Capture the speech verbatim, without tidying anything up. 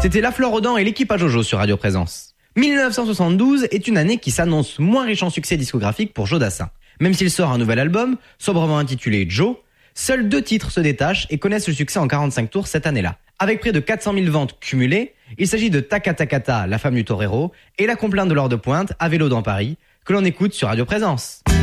C'était La Fleur aux Dents et l'équipe à Jojo sur Radio Présence. mille neuf cent soixante-douze est une année qui s'annonce moins riche en succès discographique pour Joe Dassin. Même s'il sort un nouvel album, sobrement intitulé Joe, seuls deux titres se détachent et connaissent le succès en quarante-cinq tours cette année-là. Avec près de quatre cent mille ventes cumulées, il s'agit de Taka Takata, la femme du torero, et La complainte de l'or de pointe, à vélo dans Paris, que l'on écoute sur Radio Présence.